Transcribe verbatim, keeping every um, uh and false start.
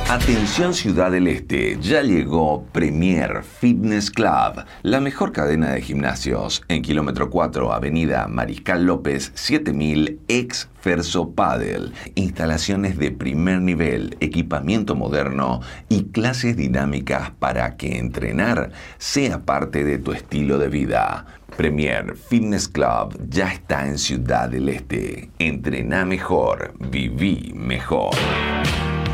Atención Ciudad del Este, ya llegó Premier Fitness Club, la mejor cadena de gimnasios en kilómetro cuatro, avenida Mariscal López siete mil, ex Ferso Padel. Instalaciones de primer nivel, equipamiento moderno y clases dinámicas para que entrenar sea parte de tu estilo de vida. Premier Fitness Club ya está en Ciudad del Este. Entrená mejor, viví mejor.